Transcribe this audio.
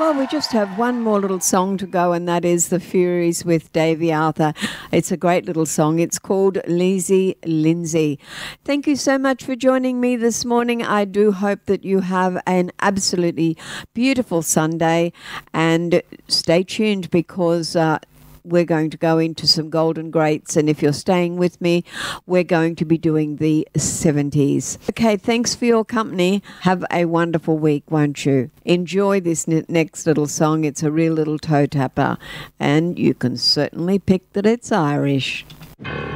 Well, we just have one more little song to go, and that is The Furies with Davey Arthur. It's a great little song. It's called Lazy Lindsay. Thank you so much for joining me this morning. I do hope that you have an absolutely beautiful Sunday, and stay tuned because we're going to go into some golden greats, and if you're staying with me, we're going to be doing the 70s. Okay, thanks for your company. Have a wonderful week, won't you? Enjoy this next little song. It's a real little toe tapper, and you can certainly pick that it's Irish.